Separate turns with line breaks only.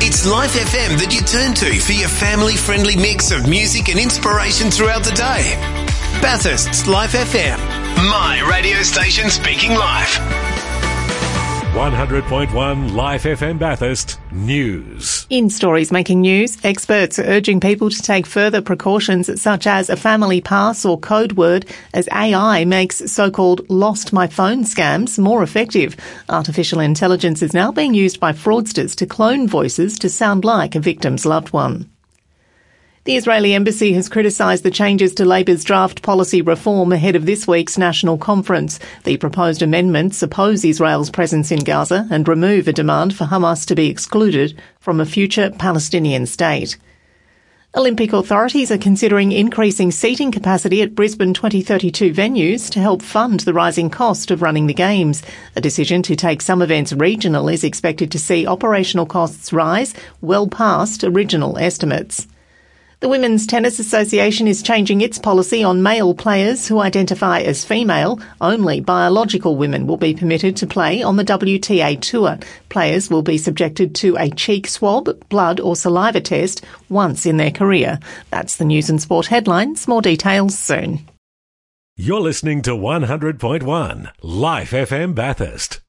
It's Life FM that you turn to for your family-friendly mix of music and inspiration throughout the day. Bathurst's Life FM. My radio station speaking life.
100.1 Life FM Bathurst News.
In stories making news, experts are urging people to take further precautions such as a family pass or code word as AI makes so-called lost my phone scams more effective. Artificial intelligence is now being used by fraudsters to clone voices to sound like a victim's loved one. The Israeli embassy has criticised the changes to Labour's draft policy reform ahead of this week's national conference. The proposed amendments oppose Israel's presence in Gaza and remove a demand for Hamas to be excluded from a future Palestinian state. Olympic authorities are considering increasing seating capacity at Brisbane 2032 venues to help fund the rising cost of running the Games. A decision to take some events regional is expected to see operational costs rise well past original estimates. The Women's Tennis Association is changing its policy on male players who identify as female. Only biological women will be permitted to play on the WTA Tour. Players will be subjected to a cheek swab, blood or saliva test once in their career. That's the news and sport headlines. More details soon.
You're listening to 100.1 Life FM Bathurst.